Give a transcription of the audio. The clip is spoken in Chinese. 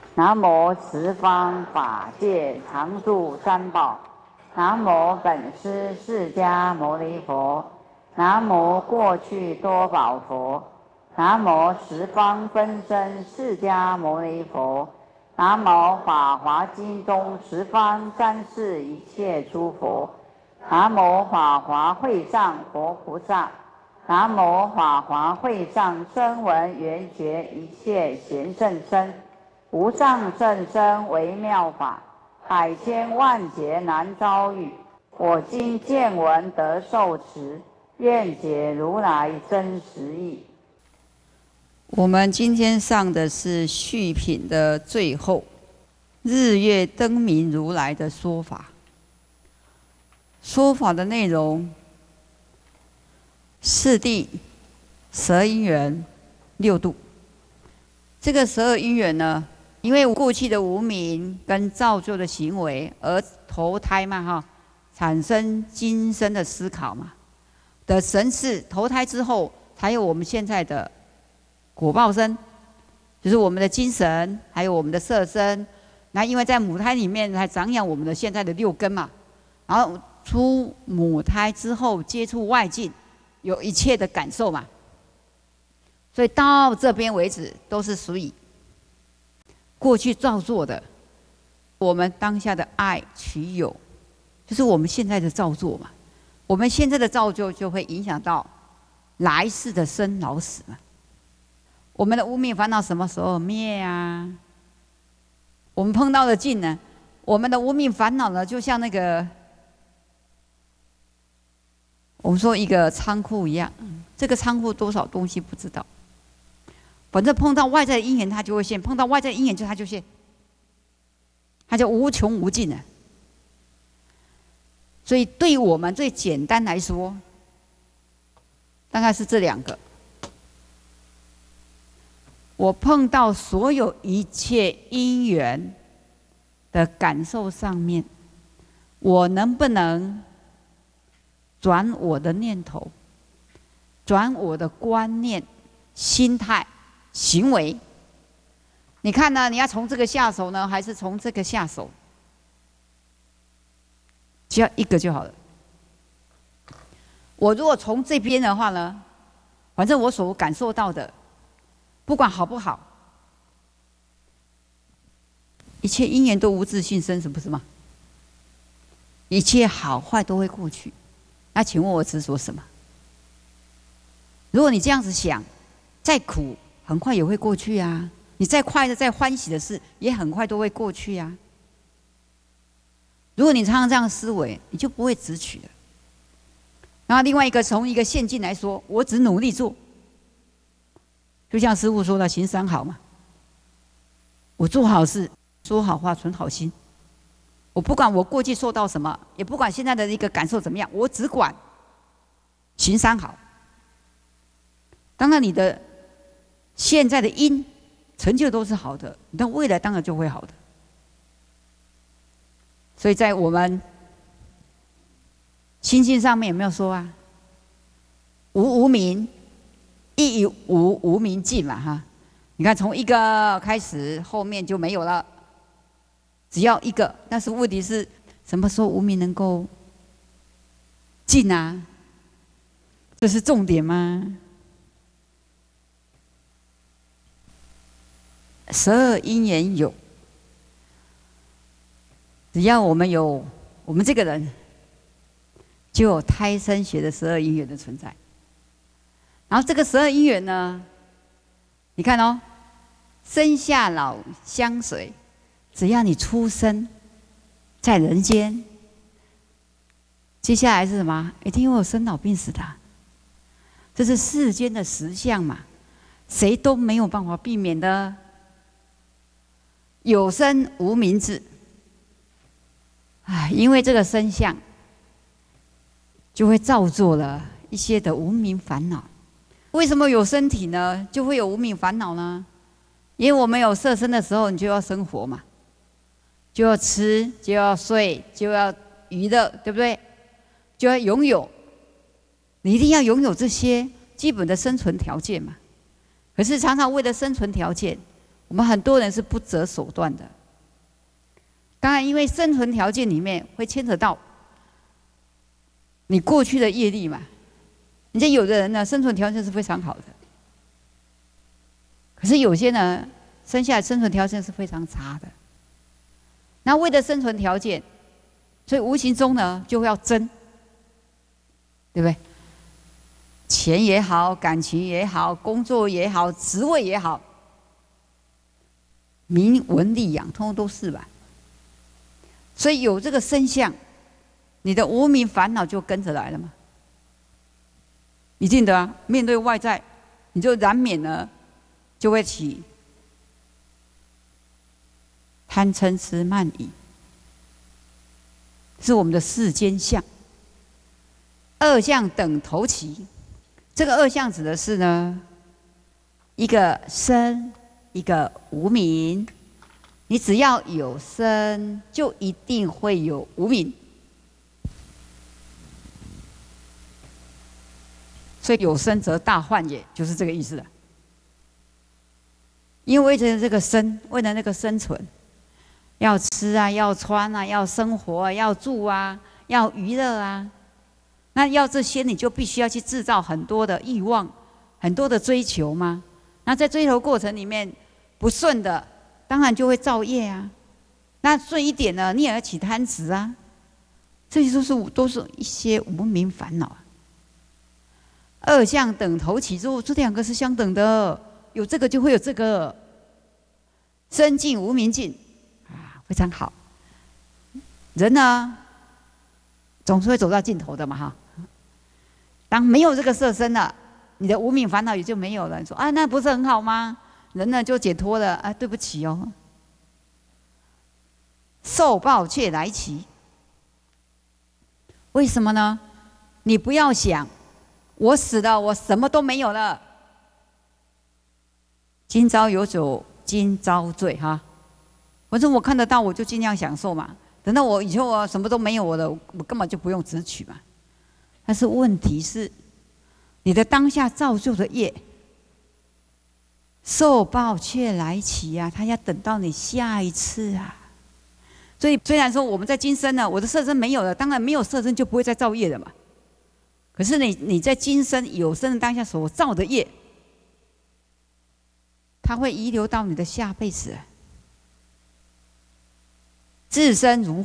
南无十方法界常住三宝。南无本师释迦牟尼佛。南无过去多宝佛。南无十方分身释迦牟尼佛。南无法华经中十方三世一切诸佛。南无法华会上佛菩萨。南无法华会上声闻缘觉一切贤圣身。无上甚深微妙法，百千万劫难遭遇。我今见闻得受持，愿解如来真实义。 我们今天上的是序品的最后，日月灯明如来的说法。说法的内容，四谛、12因缘、6度。这个12因缘呢，因为过去的无明跟造作的行为而投胎嘛，产生今生的思考嘛的神识，投胎之后才有我们现在的果报身，就是我们的精神，还有我们的色身。那因为在母胎里面才长养我们的现在的6根嘛，然后出母胎之后接触外境，有一切的感受嘛，所以到这边为止都是属于过去造作的，我们当下的爱取有，就是我们现在的造作嘛。我们现在的造作就会影响到来世的生老死嘛。我们的无明烦恼什么时候灭啊？我们碰到的境呢？我们的无明烦恼呢，就像那个我们说一个仓库一样，这个仓库多少东西不知道。反正碰到外在的因缘，它就会现；碰到外在的因缘，它就现，它就无穷无尽了。所以，对我们最简单来说，大概是这2个。我碰到所有一切因缘的感受上面，我能不能转我的念头，转我的观念、心态？行为，你看呢？你要从这个下手呢，还是从这个下手？只要一个就好了。我如果从这边的话呢，反正我所感受到的，不管好不好，一切因缘都无自性生，是不是吗？一切好坏都会过去。那请问我执着什么？如果你这样子想，再苦很快也会过去啊！你再快乐、再欢喜的事，也很快都会过去啊！如果你常常这样思维，你就不会执取了。然后另外一个，从一个现境来说，我只努力做，就像师父说的，行三好嘛。我做好事，说好话，存好心。我不管我过去受到什么，也不管现在的一个感受怎么样，我只管行三好。当然，你的现在的因成就都是好的，那未来当然就会好的。所以在我们心性上面有没有说啊？无明，亦无无明尽嘛哈。你看从一个开始，后面就没有了。只要一个，但是问题是什么时候无明能够尽啊？这是重点吗？12因缘有，只要我们有，我们这个人就有胎生学的12因缘的存在。然后这个12因缘呢，你看哦，生下老相随，只要你出生在人间，接下来是什么？一定会有生老病死的，这是世间的实相嘛，谁都没有办法避免的。有生无明智，因为这个生相，就会造作了一些的无明烦恼。为什么有身体呢，就会有无明烦恼呢？因为我们有色身的时候，你就要生活嘛，就要吃，就要睡，就要娱乐，对不对？就要拥有，你一定要拥有这些基本的生存条件嘛。可是常常为了生存条件， 我们很多人是不择手段的。当然，因为生存条件里面会牵扯到你过去的业力嘛。人家有的人呢，生存条件是非常好的，可是有些呢，生下来生存条件是非常差的。那为了生存条件，所以无形中呢，就会要争，对不对？钱也好，感情也好，工作也好，职位也好，名闻利养，通通都是吧。所以有这个生相，你的无明烦恼就跟着来了嘛。一定的啊，面对外在，你就难免呢，就会起贪嗔痴慢疑，是我们的世间相。二相等头齐，这个二相指的是呢，一个生，一个无明。你只要有生，就一定会有无明。所以有生则大患也，就是这个意思了。因为为了这个生，为了那个生存，要吃啊，要穿啊，要生活啊，要住啊，要娱乐啊，那要这些，你就必须要去制造很多的欲望，很多的追求嘛。那在追求过程里面，不顺的，当然就会造业啊。那顺一点呢，你也要起贪执啊。这些都是一些无明烦恼。二相等头齐之后，这两个是相等的，有这个就会有这个，生尽无明尽啊，非常好。人呢，总是会走到尽头的嘛，哈。当没有这个色身了，你的无明烦恼也就没有了。你说啊，那不是很好吗？人呢就解脱了啊？对不起哦，受报却来齐。为什么呢？你不要想。我死了，我什么都没有了。今朝有酒今朝醉哈，反正我看得到，我就尽量享受嘛。等到我以后我什么都没有了，我根本就不用执取嘛。但是问题是，你的当下造就的业，受报却来齐啊，他要等到你下一次啊。所以虽然说我们在今生呢，我的色身没有了，当然没有色身就不会再造业了嘛。可是你在今生有生的当下所造的业，它会遗留到你的下辈子。自身如